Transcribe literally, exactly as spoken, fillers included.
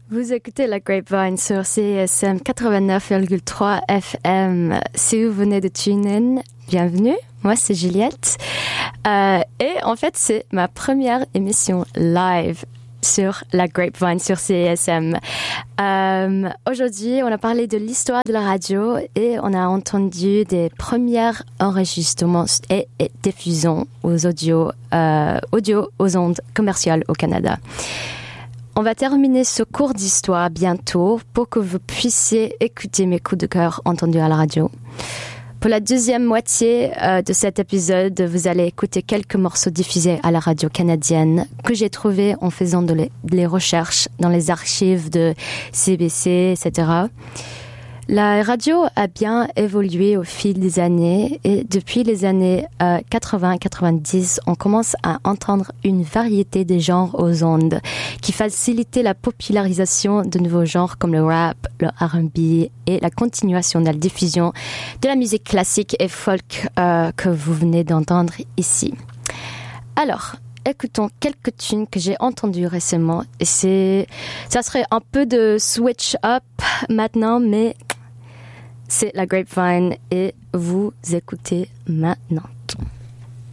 Vous écoutez la Grapevine sur C I S M quatre-vingt-neuf virgule trois F M. Si vous venez de tune in, bienvenue. Moi, c'est Juliette. Euh, et en fait, c'est ma première émission live sur la Grapevine sur C I S M. Euh, aujourd'hui, on a parlé de l'histoire de la radio et on a entendu des premiers enregistrements et, et diffusions aux audio, euh, audio aux ondes commerciales au Canada. On va terminer ce cours d'histoire bientôt pour que vous puissiez écouter mes coups de cœur entendus à la radio. Pour la deuxième moitié euh, de cet épisode, vous allez écouter quelques morceaux diffusés à la radio canadienne que j'ai trouvés en faisant de les, de les recherches dans les archives de C B C, et cetera. La radio a bien évolué au fil des années et depuis les années euh, quatre-vingts quatre-vingt-dix, on commence à entendre une variété de genres aux ondes qui facilitent la popularisation de nouveaux genres comme le rap, le R and B et la continuation de la diffusion de la musique classique et folk euh, que vous venez d'entendre ici. Alors, écoutons quelques tunes que j'ai entendues récemment et c'est, ça serait un peu de switch up maintenant, mais c'est la Grapevine et vous écoutez maintenant.